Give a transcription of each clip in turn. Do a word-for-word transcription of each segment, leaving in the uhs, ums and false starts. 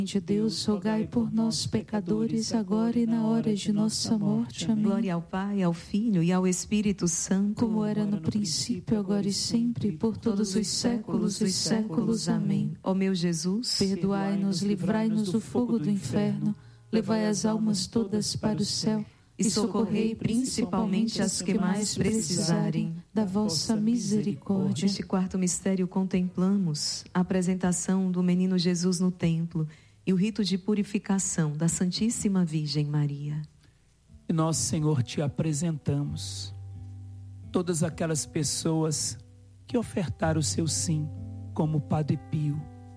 de Deus, rogai por nós, pecadores, agora e na hora de nossa morte. Amém. Glória ao Pai, ao Filho e ao Espírito Santo, como era no princípio, agora e sempre, por todos os séculos dos séculos. Amém. Ó meu Jesus, perdoai-nos, livrai-nos do fogo do inferno, levai as almas todas para o céu e socorrei principalmente as que mais precisarem da vossa misericórdia. Neste quarto mistério contemplamos a apresentação do menino Jesus no templo e o rito de purificação da Santíssima Virgem Maria. E nós, Senhor, te apresentamos todas aquelas pessoas que ofertaram o seu sim, como o Padre Pio,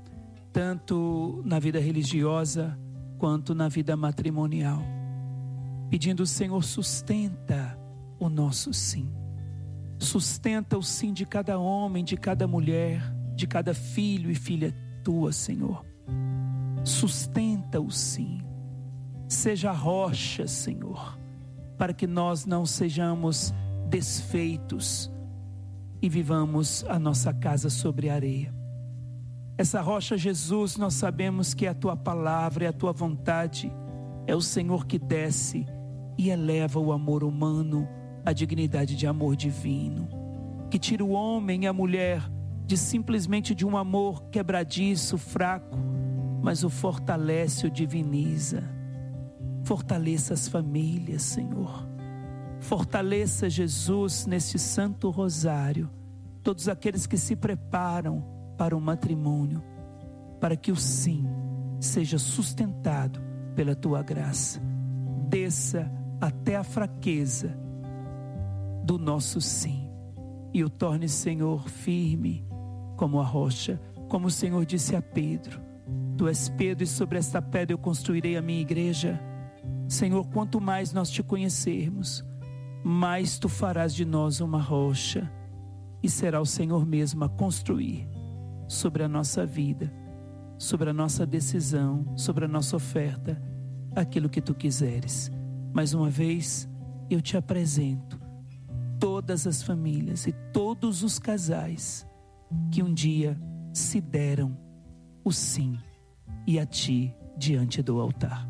tanto na vida religiosa quanto na vida matrimonial, pedindo: Senhor, sustenta o nosso sim, sustenta o sim de cada homem, de cada mulher, de cada filho e filha tua, Senhor. Sustenta-o sim, seja a rocha, Senhor, para que nós não sejamos desfeitos e vivamos a nossa casa sobre areia. Essa rocha, Jesus, nós sabemos que é a tua palavra, é a tua vontade, é o Senhor que desce e eleva o amor humano à dignidade de amor divino, que tira o homem e a mulher de simplesmente de um amor quebradiço, fraco, mas o fortalece, o diviniza. Fortaleça as famílias, Senhor. Fortaleça, Jesus, neste Santo Rosário, todos aqueles que se preparam para o matrimônio, para que o sim seja sustentado pela tua graça. Desça até a fraqueza do nosso sim e o torne, Senhor, firme como a rocha, como o Senhor disse a Pedro: Tu és Pedro, e sobre esta pedra eu construirei a minha igreja. Senhor, quanto mais nós te conhecermos, mais tu farás de nós uma rocha, e será o Senhor mesmo a construir sobre a nossa vida, sobre a nossa decisão, sobre a nossa oferta, aquilo que tu quiseres. Mais uma vez, eu te apresento todas as famílias e todos os casais que um dia se deram o sim e a ti diante do altar.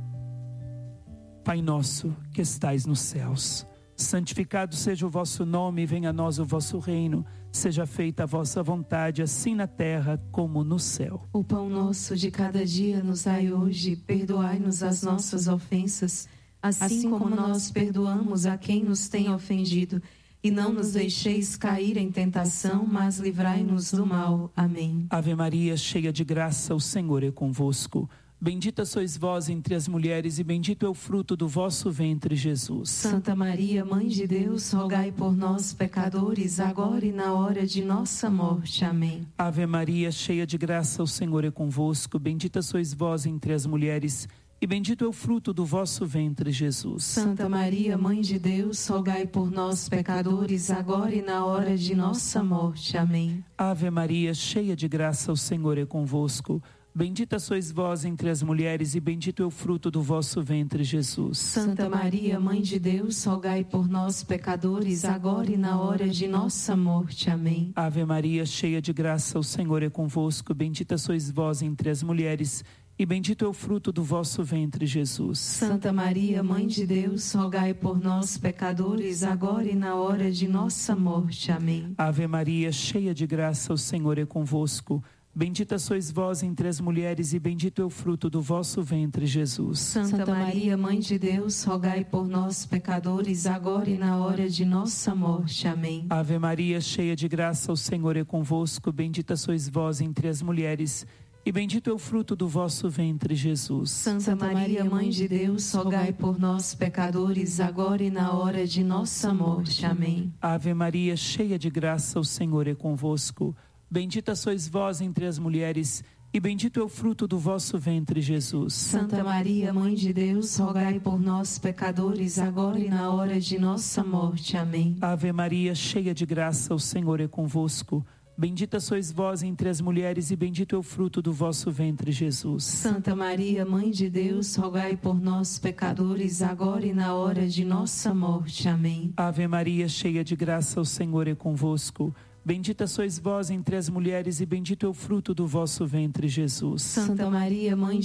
Pai nosso que estais nos céus, santificado seja o vosso nome, venha a nós o vosso reino, seja feita a vossa vontade, assim na terra como no céu. O pão nosso de cada dia nos dai hoje, perdoai-nos as nossas ofensas, assim, assim como nós perdoamos a quem nos tem ofendido, e não nos deixeis cair em tentação, mas livrai-nos do mal. Amém. Ave Maria, cheia de graça, o Senhor é convosco. Bendita sois vós entre as mulheres, e bendito é o fruto do vosso ventre, Jesus. Santa Maria, Mãe de Deus, rogai por nós, pecadores, agora e na hora de nossa morte. Amém. Ave Maria, cheia de graça, o Senhor é convosco. Bendita sois vós entre as mulheres, e bendito é o fruto do vosso ventre, Jesus. Santa Maria, Mãe de Deus, rogai por nós, pecadores, agora e na hora de nossa morte. Amém. Ave Maria, cheia de graça, o Senhor é convosco. Bendita sois vós entre as mulheres, e bendito é o fruto do vosso ventre, Jesus. Santa Maria, Mãe de Deus, rogai por nós, pecadores, agora e na hora de nossa morte. Amém. Ave Maria, cheia de graça, o Senhor é convosco. Bendita sois vós entre as mulheres, e bendito é o fruto do vosso ventre, Jesus. Santa Maria, Mãe de Deus, rogai por nós, pecadores, agora e na hora de nossa morte. Amém. Ave Maria, cheia de graça, o Senhor é convosco. Bendita sois vós entre as mulheres, e bendito é o fruto do vosso ventre, Jesus. Santa Maria, Mãe de Deus, rogai por nós, pecadores, agora e na hora de nossa morte. Amém. Ave Maria, cheia de graça, o Senhor é convosco. Bendita sois vós entre as mulheres, e bendito é o fruto do vosso ventre, Jesus. Santa Maria, Mãe de Deus, rogai por nós, pecadores, agora e na hora de nossa morte. Amém. Ave Maria, cheia de graça, o Senhor é convosco. Bendita sois vós entre as mulheres, e bendito é o fruto do vosso ventre, Jesus. Santa Maria, Mãe de Deus, rogai por nós, pecadores, agora e na hora de nossa morte. Amém. Ave Maria, cheia de graça, o Senhor é convosco. Bendita sois vós entre as mulheres, e bendito é o fruto do vosso ventre, Jesus. Santa Maria, Mãe de Deus, rogai por nós, pecadores, agora e na hora de nossa morte. Amém. Ave Maria, cheia de graça, o Senhor é convosco. Bendita sois vós entre as mulheres, e bendito é o fruto do vosso ventre, Jesus. Santa Maria, Mãe